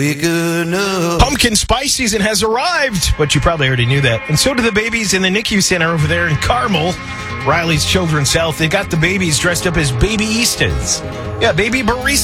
Pumpkin spice season has arrived, but you probably already knew that. And so do the babies in the NICU center over there in Carmel, Riley's Children's Health. They got the babies dressed up as baby Eastons. Yeah, baby baristas.